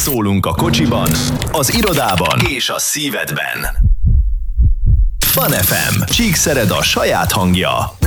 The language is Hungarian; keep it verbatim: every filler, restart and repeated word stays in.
Szólunk a kocsiban, az irodában és a szívedben. Fun ef em. Csíkszered a saját hangja.